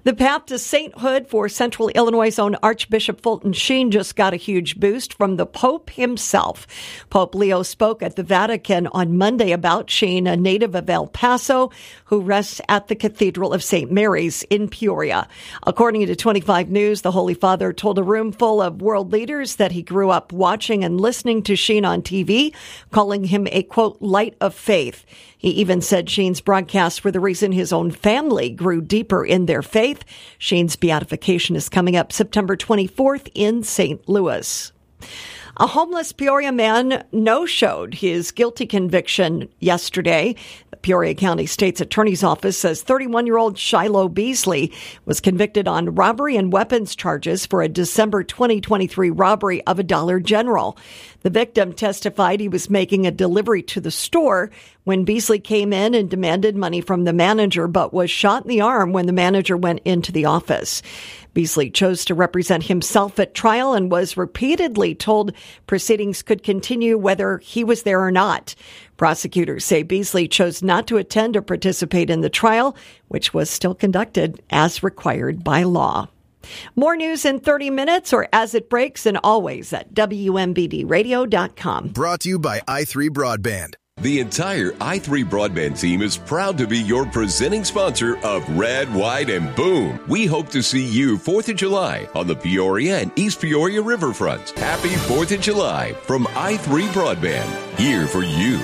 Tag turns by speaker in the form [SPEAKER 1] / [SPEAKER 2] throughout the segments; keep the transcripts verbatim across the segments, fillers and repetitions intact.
[SPEAKER 1] The path to sainthood for Central Illinois' own Archbishop Fulton Sheen just got a huge boost from the Pope himself. Pope Leo spoke at the Vatican on Monday about Sheen, a native of El Paso, who rests at the Cathedral of Saint Mary's in Peoria. According to twenty-five News, the Holy Father told a room full of world leaders that he grew up watching and listening to Sheen on T V, calling him a, quote, light of faith. He even said Sheen's broadcasts were the reason his own family grew deeper in their faith. Sheen's beatification is coming up September twenty-fourth in Saint Louis. A homeless Peoria man no-showed his guilty conviction yesterday. The Peoria County State's Attorney's Office says thirty-one-year-old Shiloh Beasley was convicted on robbery and weapons charges for a December twenty twenty-three robbery of a Dollar General. The victim testified he was making a delivery to the store when Beasley came in and demanded money from the manager, but was shot in the arm when the manager went into the office. Beasley chose to represent himself at trial and was repeatedly told proceedings could continue whether he was there or not. Prosecutors say Beasley chose not to attend or participate in the trial, which was still conducted as required by law. More news in thirty minutes or as it breaks, and always at W M B D radio dot com.
[SPEAKER 2] Brought to you by i three Broadband.
[SPEAKER 3] The entire i three Broadband team is proud to be your presenting sponsor of Red, White, and Boom. We hope to see you fourth of July on the Peoria and East Peoria riverfronts. Happy fourth of July from i three Broadband, here for you.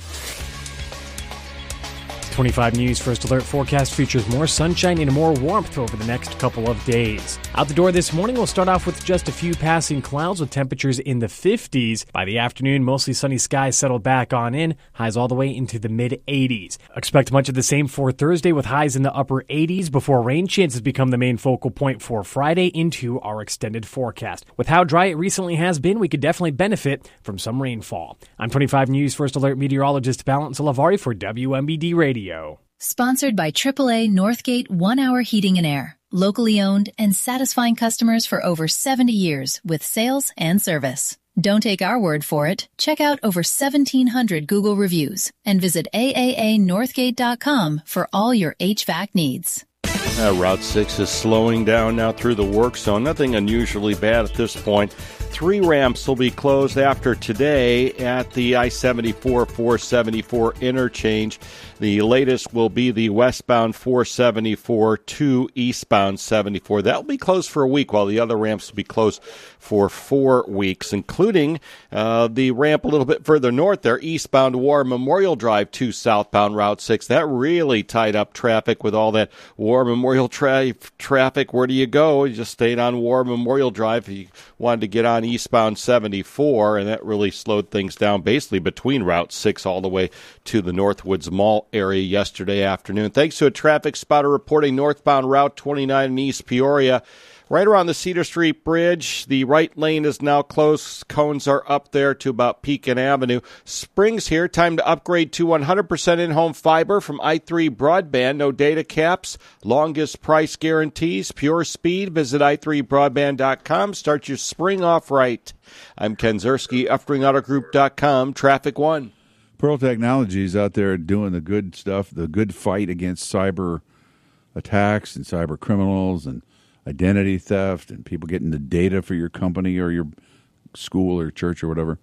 [SPEAKER 4] twenty-five News First Alert forecast features more sunshine and more warmth over the next couple of days. Out the door this morning, we'll start off with just a few passing clouds with temperatures in the fifties. By the afternoon, mostly sunny skies settle back on in, highs all the way into the mid-eighties. Expect much of the same for Thursday with highs in the upper eighties before rain chances become the main focal point for Friday into our extended forecast. With how dry it recently has been, we could definitely benefit from some rainfall. I'm twenty-five News First Alert meteorologist Valence Lavari for W M B D Radio.
[SPEAKER 5] Sponsored by triple A Northgate One Hour Heating and Air. Locally owned and satisfying customers for over seventy years with sales and service. Don't take our word for it. Check out over seventeen hundred Google reviews and visit A A A northgate dot com for all your H V A C needs.
[SPEAKER 6] Uh, Route six is slowing down now through the work zone. Nothing unusually bad at this point. Three ramps will be closed after today at the I seventy-four four seventy-four interchange. The latest will be the westbound four seventy-four to eastbound seventy-four. That will be closed for a week, while the other ramps will be closed for four weeks, including uh, the ramp a little bit further north there, eastbound War Memorial Drive to southbound Route six. That really tied up traffic with all that War Memorial tra- traffic. Where do you go? You just stayed on War Memorial Drive. You wanted to get on eastbound seventy-four, and that really slowed things down basically between Route six all the way to the Northwoods Mall area yesterday afternoon. Thanks to a traffic spotter reporting northbound Route twenty-nine in East Peoria. Right around the Cedar Street Bridge, the right lane is now closed. Cones are up there to about Pekin Avenue. Springs here. Time to upgrade to one hundred percent in-home fiber from i three Broadband. No data caps. Longest price guarantees. Pure speed. Visit i three broadband dot com. Start your spring off right. I'm Ken Zerski, Uftring Auto Group dot com. Traffic one.
[SPEAKER 7] Pearl Technologies out there doing the good stuff, the good fight against cyber attacks and cyber criminals and identity theft and people getting the data for your company or your school or church or whatever.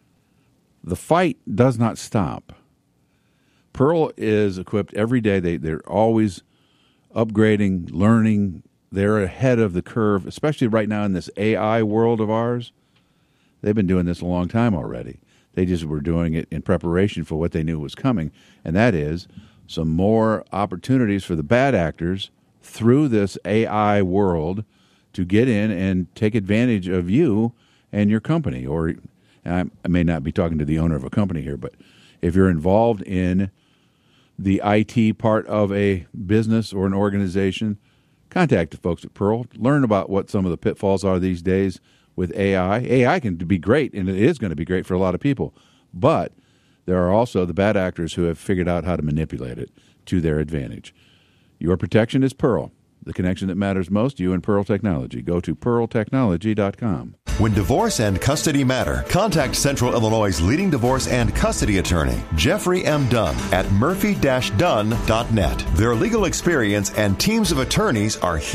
[SPEAKER 7] The fight does not stop. Pearl is equipped every day. They, they're always upgrading, learning. They're ahead of the curve, especially right now in this A I world of ours. They've been doing this a long time already. They just were doing it in preparation for what they knew was coming, and that is some more opportunities for the bad actors through this A I world to get in and take advantage of you and your company. Or I may not be talking to the owner of a company here, but if you're involved in the I T part of a business or an organization, contact the folks at Pearl. Learn about what some of the pitfalls are these days with A I. A I can be great, and it is going to be great for a lot of people. But there are also the bad actors who have figured out how to manipulate it to their advantage. Your protection is Pearl. The connection that matters most, you and Pearl Technology. Go to pearl technology dot com.
[SPEAKER 8] When divorce and custody matter, contact Central Illinois' leading divorce and custody attorney, Jeffrey M. Dunn, at murphy dash dunn dot net. Their legal experience and teams of attorneys are here.